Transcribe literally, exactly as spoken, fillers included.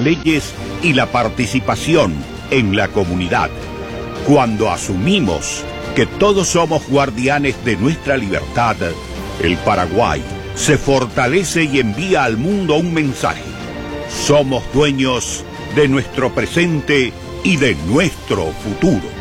leyes y la participación en la comunidad. Cuando asumimos que todos somos guardianes de nuestra libertad, el Paraguay se fortalece y envía al mundo un mensaje. Somos dueños de nuestro presente y de nuestro futuro.